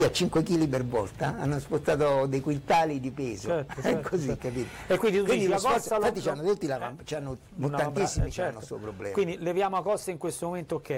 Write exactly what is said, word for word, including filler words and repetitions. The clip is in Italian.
a cinque chili per volta hanno spostato dei quintali di peso, certo, è certo, così, certo. capito? E quindi tu dici, lo la sforzo- costa lo- infatti c'hanno tutti la eh, c'hanno una- tantissimi eh, certo. c'hanno questo problema. Quindi leviamo a costa in questo momento, ok.